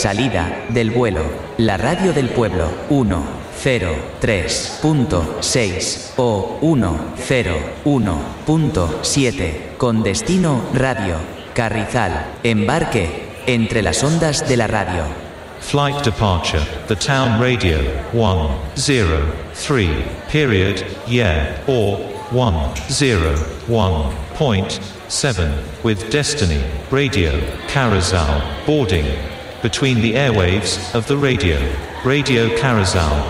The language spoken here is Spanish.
Salida del vuelo. La radio del pueblo. 103.6 o 101.7. Con destino radio. Carrizal. Embarque entre las ondas de la radio. Flight departure, the town radio, 103, period, yeah, or 101.7, with destiny, radio, Carrizal, boarding, between the airwaves of the radio, Radio Carrizal.